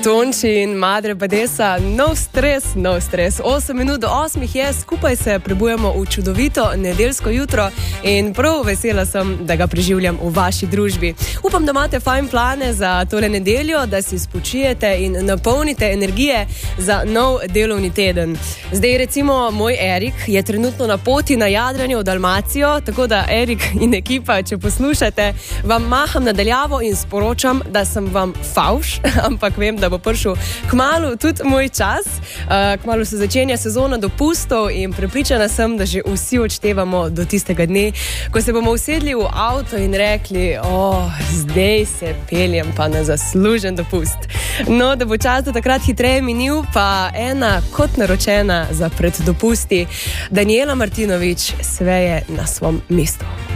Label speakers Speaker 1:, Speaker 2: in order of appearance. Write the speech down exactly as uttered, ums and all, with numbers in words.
Speaker 1: Tonči in Madre Badesa, no stres, no stres. osem minut do osmih je, skupaj se prebujemo v čudovito nedeljsko jutro in prav vesela sem, da ga preživljam v vaši družbi. Upam, da imate fajn plane za tole nedeljo, da si spočijete in napolnite energije za nov delovni teden. Zdaj recimo moj Erik je trenutno na poti na jadranje v Dalmacijo, tako da Erik in ekipa, če poslušate, vam maham nadaljavo in sporočam, da sem vam favš, ampak vem, da bo prišel kmalu tudi moj čas. Uh, kmalu se začenja sezona dopustov in prepričana sem, da že vsi odštevamo do tistega dne, ko se bomo usedli v avto in rekli, oh, zdaj se peljem pa na zaslužen dopust. No, da bo čas do takrat hitreje minil, pa ena kot naročena za preddopusti, Daniela Martinović sveje na svom mestu.